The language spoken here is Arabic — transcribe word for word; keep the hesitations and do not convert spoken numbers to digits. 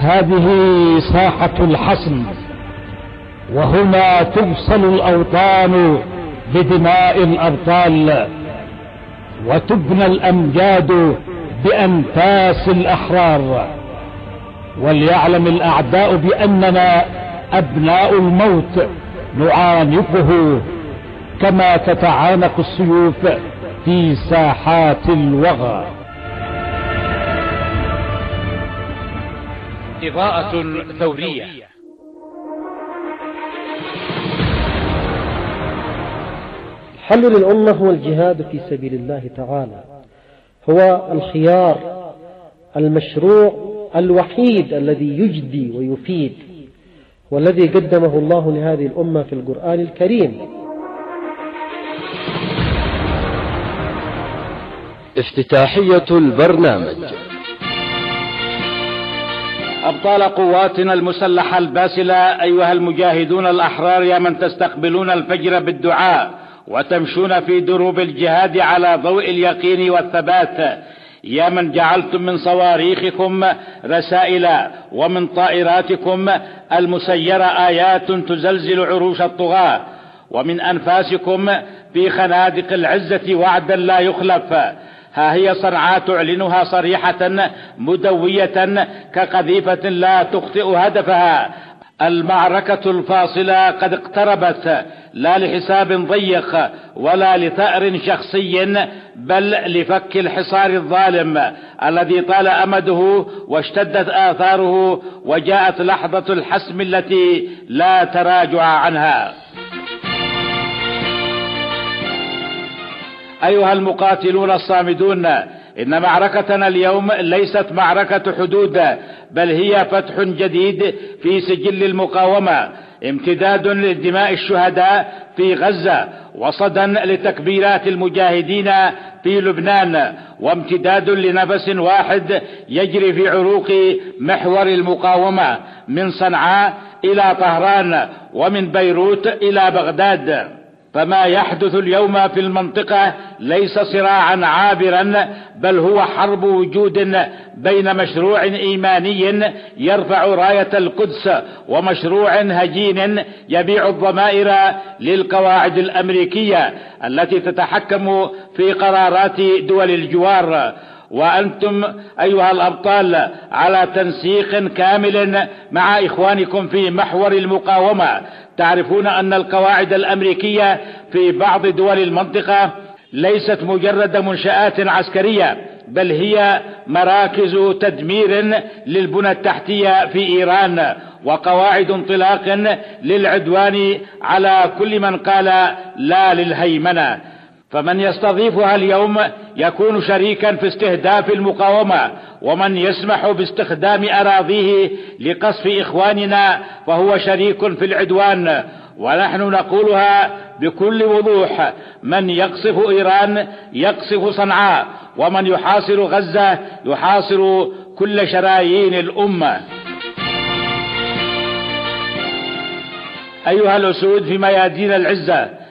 هذه ساحة الحصن، وهنا تفصل الأوطان بدماء الأبطال، وتبنى الأمجاد بأنفاس الأحرار. وليعلم الأعداء بأننا أبناء الموت نعانقه كما تتعانق السيوف في ساحات الوغى. إضاءة ثورية. الحل للأمة هو الجهاد في سبيل الله تعالى، هو الخيار المشروع الوحيد الذي يجدي ويفيد، والذي قدمه الله لهذه الأمة في القرآن الكريم. افتتاحية البرنامج. أبطال قواتنا المسلحة الباسلة، أيها المجاهدون الأحرار، يا من تستقبلون الفجر بالدعاء وتمشون في دروب الجهاد على ضوء اليقين والثبات، يا من جعلتم من صواريخكم رسائل ومن طائراتكم المسيرة آيات تزلزل عروش الطغاة، ومن أنفاسكم في خنادق العزة وعدا لا يخلف. ها هي صنعاء تعلنها صريحة مدوية كقذيفة لا تخطئ هدفها. المعركة الفاصلة قد اقتربت، لا لحساب ضيق ولا لثأر شخصي، بل لفك الحصار الظالم الذي طال أمده واشتدت آثاره، وجاءت لحظة الحسم التي لا تراجع عنها. أيها المقاتلون الصامدون، إن معركتنا اليوم ليست معركة حدود، بل هي فتح جديد في سجل المقاومة، امتداد لدماء الشهداء في غزة، وصدا لتكبيرات المجاهدين في لبنان، وامتداد لنفس واحد يجري في عروق محور المقاومة من صنعاء إلى طهران، ومن بيروت إلى بغداد. فما يحدث اليوم في المنطقة ليس صراعا عابرا، بل هو حرب وجود بين مشروع إيماني يرفع راية القدس ومشروع هجين يبيع الضمائر للقواعد الأمريكية التي تتحكم في قرارات دول الجوار. وأنتم أيها الأبطال على تنسيق كامل مع إخوانكم في محور المقاومة، تعرفون أن القواعد الأمريكية في بعض دول المنطقة ليست مجرد منشآت عسكرية، بل هي مراكز تدمير للبنى التحتية في إيران، وقواعد انطلاق للعدوان على كل من قال لا للهيمنة. فمن يستضيفها اليوم يكون شريكا في استهداف المقاومة، ومن يسمح باستخدام أراضيه لقصف إخواننا فهو شريك في العدوان. ونحن نقولها بكل وضوح: من يقصف إيران يقصف صنعاء، ومن يحاصر غزة يحاصر كل شرايين الأمة. أيها الأسود في ميادين العزة،